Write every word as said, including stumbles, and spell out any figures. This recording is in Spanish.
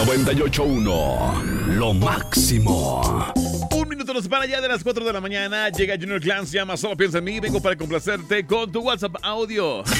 noventa y ocho punto uno, lo máximo. Un minuto nos para ya de las cuatro de la mañana. Llega Junior Clan, se llama Solo Piensa en Mí. Vengo para complacerte con tu WhatsApp audio.